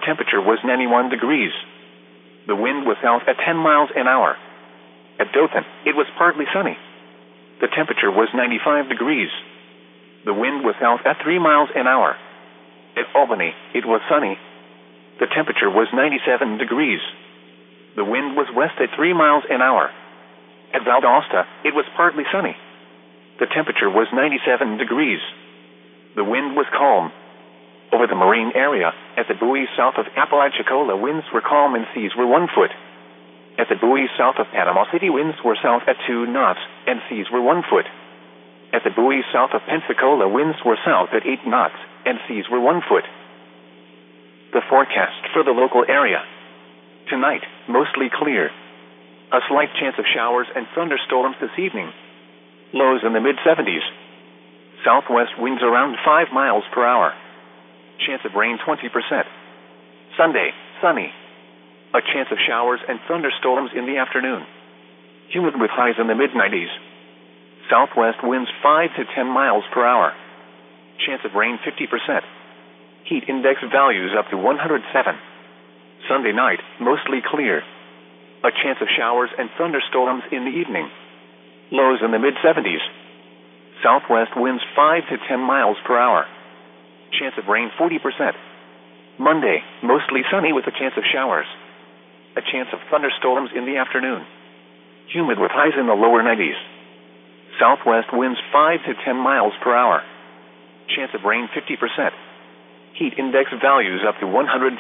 temperature was 91 degrees. The wind was south at 10 miles an hour. At Dothan, it was partly sunny. The temperature was 95 degrees. The wind was south at 3 miles an hour. At Albany, it was sunny. The temperature was 97 degrees. The wind was west at 3 miles an hour. At Valdosta, it was partly sunny. The temperature was 97 degrees. The wind was calm. Over the marine area, at the buoys south of Apalachicola, winds were calm and seas were 1 foot. At the buoys south of Panama City, winds were south at 2 knots, and seas were 1 foot. At the buoys south of Pensacola, winds were south at 8 knots, and seas were 1 foot. The forecast for the local area. Tonight, mostly clear. A slight chance of showers and thunderstorms this evening. Lows in the mid-70s. Southwest winds around 5 miles per hour. Chance of rain 20%. Sunday, sunny. A chance of showers and thunderstorms in the afternoon. Humid with highs in the mid-90s. Southwest winds 5 to 10 miles per hour. Chance of rain 50%. Heat index values up to 107. Sunday night, mostly clear. A chance of showers and thunderstorms in the evening. Lows in the mid-70s. Southwest winds 5 to 10 miles per hour. Chance of rain 40%. Monday, mostly sunny with a chance of showers. A chance of thunderstorms in the afternoon. Humid with highs in the lower 90s. Southwest winds 5 to 10 miles per hour. Chance of rain 50%. Heat index values up to 105.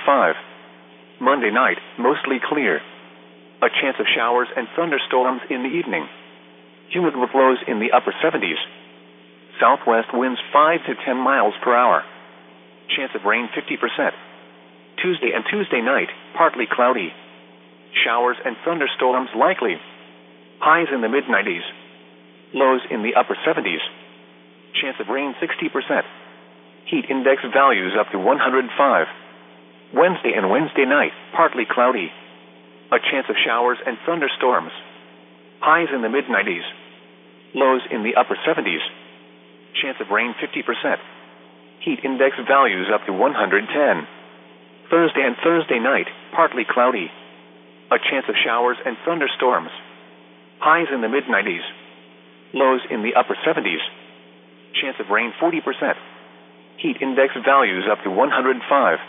Monday night, mostly clear. A chance of showers and thunderstorms in the evening. Humid with lows in the upper 70s. Southwest winds 5 to 10 miles per hour. Chance of rain 50%. Tuesday and Tuesday night, partly cloudy. Showers and thunderstorms likely. Highs in the mid-90s. Lows in the upper 70s. Chance of rain 60%. Heat index values up to 105. Wednesday and Wednesday night, partly cloudy. A chance of showers and thunderstorms. Highs in the mid-90s. Lows in the upper 70s. Chance of rain 50%. Heat index values up to 110. Thursday and Thursday night, partly cloudy. A chance of showers and thunderstorms. Highs in the mid-90s. Lows in the upper 70s. Chance of rain 40%. Heat index values up to 105.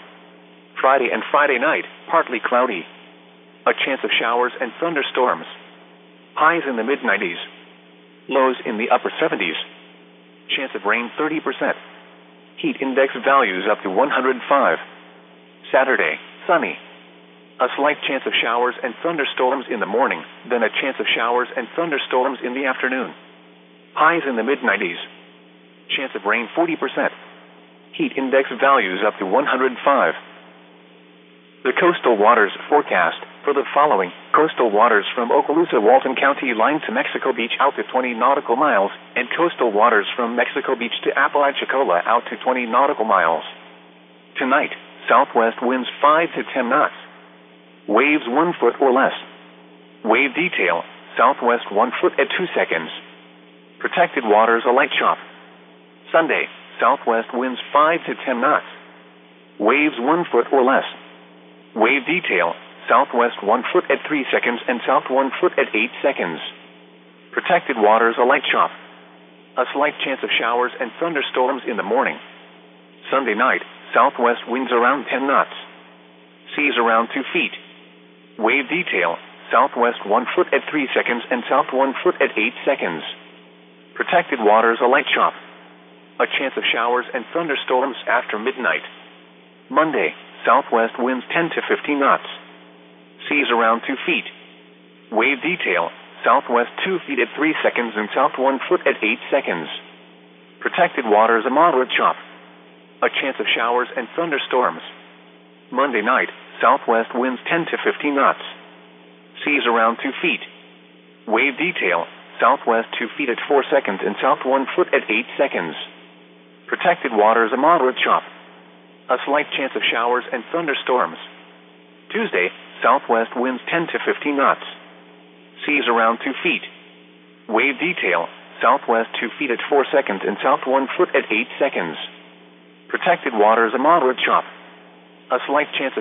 Friday and Friday night, partly cloudy. A chance of showers and thunderstorms. Highs in the mid-90s. Lows in the upper 70s. Chance of rain 30%. Heat index values up to 105. Saturday, sunny. A slight chance of showers and thunderstorms in the morning, then a chance of showers and thunderstorms in the afternoon. Highs in the mid-90s. Chance of rain 40%. Heat index values up to 105. The coastal waters forecast for the following: coastal waters from Okaloosa, Walton County line to Mexico Beach out to 20 nautical miles, and coastal waters from Mexico Beach to Apalachicola out to 20 nautical miles. Tonight, southwest winds 5 to 10 knots. Waves 1 foot or less. Wave detail, southwest 1 foot at 2 seconds. Protected waters a light chop. Sunday, southwest winds 5 to 10 knots. Waves 1 foot or less. Wave detail, southwest 1 foot at 3 seconds and south 1 foot at 8 seconds. Protected waters a light chop. A slight chance of showers and thunderstorms in the morning. Sunday night, southwest winds around 10 knots. Seas around 2 feet. Wave detail, southwest 1 foot at 3 seconds and south 1 foot at 8 seconds. Protected waters a light chop. A chance of showers and thunderstorms after midnight. Monday, southwest winds 10 to 15 knots. Seas around 2 feet. Wave detail, southwest 2 feet at 3 seconds and south 1 foot at 8 seconds. Protected waters a moderate chop. A chance of showers and thunderstorms. Monday night, southwest winds 10 to 15 knots. Seas around 2 feet. Wave detail, southwest 2 feet at 4 seconds and south 1 foot at 8 seconds. Protected waters a moderate chop. A slight chance of showers and thunderstorms. Tuesday, southwest winds 10 to 15 knots. Seas around 2 feet. Wave detail, southwest 2 feet at 4 seconds and south 1 foot at 8 seconds. Protected waters a moderate chop. A slight chance of